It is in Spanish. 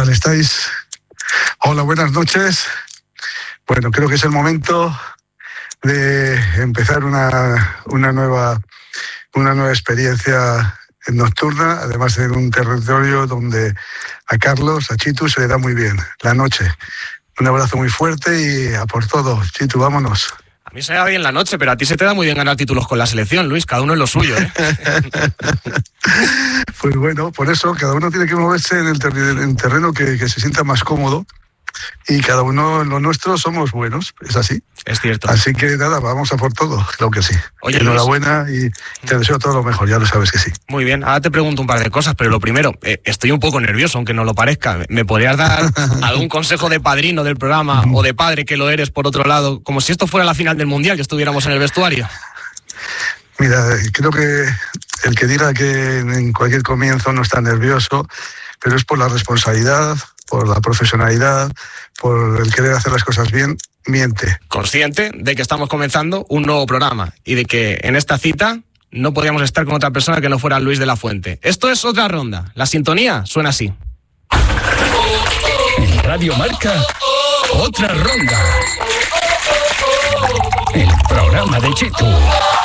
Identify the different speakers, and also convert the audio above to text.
Speaker 1: tal estáis? Hola, buenas noches. Bueno, creo que es el momento de empezar una nueva experiencia nocturna, además en un territorio donde a Carlos, a Chitu, se le da muy bien la noche. Un abrazo muy fuerte y a por todo. Chitu, vámonos.
Speaker 2: A mí se me da bien la noche, pero a ti se te da muy bien ganar títulos con la selección, Luis, cada uno es lo suyo, ¿eh?
Speaker 1: Pues bueno, por eso cada uno tiene que moverse en el terreno que se sienta más cómodo, y cada uno en lo nuestro somos buenos, es así.
Speaker 2: Es cierto.
Speaker 1: Así que nada, vamos a por todo, creo que sí.
Speaker 2: Oye,
Speaker 1: enhorabuena, Luis, y te deseo todo lo mejor, ya lo sabes que sí.
Speaker 2: Muy bien, ahora te pregunto un par de cosas, pero lo primero, estoy un poco nervioso, aunque no lo parezca. ¿Me podrías dar algún consejo de padrino del programa o de padre que lo eres por otro lado, como si esto fuera la final del Mundial y estuviéramos en el vestuario?
Speaker 1: Mira, creo que el que diga que en cualquier comienzo no está nervioso, pero es por la responsabilidad, por la profesionalidad, por el querer hacer las cosas bien, miente.
Speaker 2: Consciente de que estamos comenzando un nuevo programa y de que en esta cita no podíamos estar con otra persona que no fuera Luis de la Fuente. Esto es Otra Ronda. La sintonía suena así.
Speaker 3: En Radio Marca, Otra Ronda. El programa de Chitu.